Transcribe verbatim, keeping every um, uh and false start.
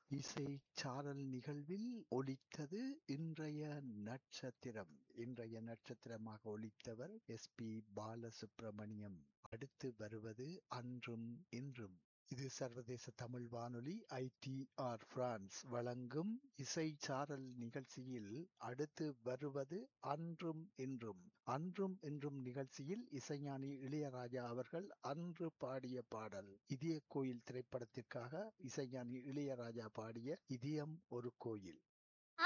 இசைச் சாரல் நிகழ்வில் ஒலித்தது இன்றைய நட்சத்திரம். இன்றைய நட்சத்திரமாக ஒலித்தவர் எஸ் பி பாலசுப்ரமணியம். அடுத்து வருவது அன்றும் இன்றும். இது சர்வதேச தமிழ் வானொலி ஐ டி ஆர் பிரான்ஸ் வழங்கும் இசை சாரல் நிகழ்ச்சியில் அடுத்து வருவது அன்றும் இன்றும். அன்றும் இன்றும் நிகழ்ச்சியில் இசைஞானி இளையராஜா அவர்கள் அன்று பாடிய பாடல் இதய கோயில் திரைப்படத்திற்காக இசைஞானி இளையராஜா பாடிய இதயம் ஒரு கோயில்.